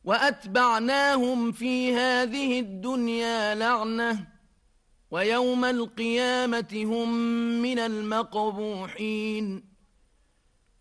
وأتبعناهم في هذه الدنيا لعنة ويوم القيامة هم من المقبوحين